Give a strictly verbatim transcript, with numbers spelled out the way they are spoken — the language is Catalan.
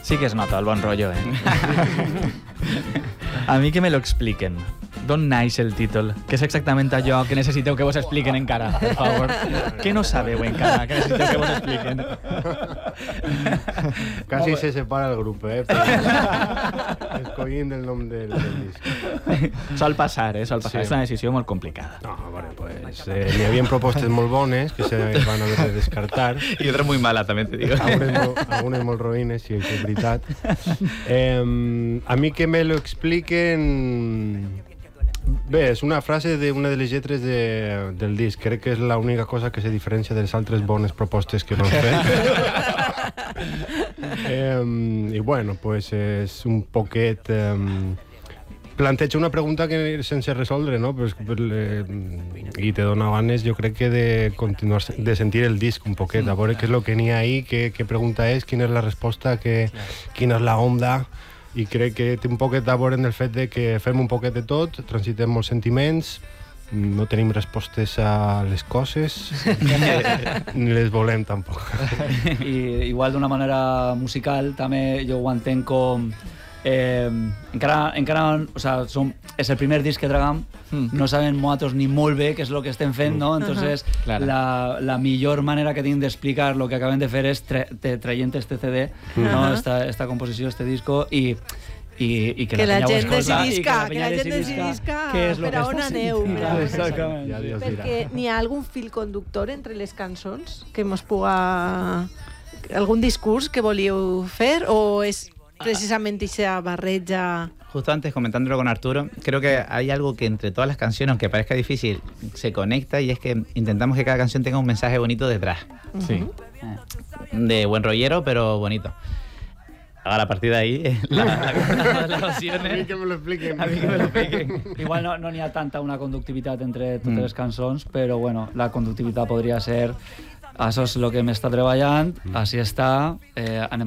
Sí que es nota el bon rotllo, eh? A mi que me lo expliquen. D'on naix el títol? Què és exactament allò que necessiteu que vos expliquen encara, per favor? Què no sabeu encara que necessiteu que vos expliquen? Casi se separa el grup, eh? Escollint el nom del, del disc. Sol passar, eh? Sol passar. Sí. És una decisió molt complicada. No, bueno, pues eh, n'hi havia propostes molt bones que se van haver de descartar. Y otra muy mala, también te digo. Algunes, molt, algunes molt roïnes, sí, és veritat. Eh, a mi que me lo expliquen... Bé, és una frase d'una de les lletres de, del disc. Crec que és l'única cosa que se diferencia de les altres bones propostes que no han fet. eh, I bueno, pues és un poquet... Eh, planteja una pregunta que sense resoldre, no? Pues, eh, i te dona ganes, jo crec que de continuar, de sentir el disc un poquet, a veure què és el que n'hi ha ahí, què, què pregunta és, quina és la resposta, que, quina és la onda, i crec que té un poquet a veure en el fet de que fem un poquet de tot, transitem molts sentiments, no tenim respostes a les coses, ni les volem tampoc. I igual d'una manera musical també jo ho entenc com eh, encara, encara o sea, som, és el primer disc que tragam, mm. no sabem nosaltres ni molt bé què és el que estem fent, no? Entonces uh-huh. claro. la, la millor manera que tinc d'explicar el que acabem de fer és tra traient este C D, uh-huh. no? esta, esta composició, este disco, i I, i que, que la, la gent escolta, decidisca, que que la gent decidisca per a on aneu. Exactament. Perquè n'hi ha algun fil conductor entre les cançons que mos puga... algun discurs que volíeu fer o és precisamente esa barreja? Justo antes, comentándolo con Arturo, creo que hay algo que entre todas las canciones, aunque parezca difícil, se conecta, y es que intentamos que cada canción tenga un mensaje bonito detrás. Sí. De buen rollero, pero bonito. Ahora, a partir de ahí, la, la, la, las opciones... A mí que me lo expliquen. A mí que me lo expliquen. Igual no n'hi no ha tanta una conductivitat entre totes mm. les cançons, però bueno, la conductivitat podria ser això és el que m'està treballant, així està, eh, anem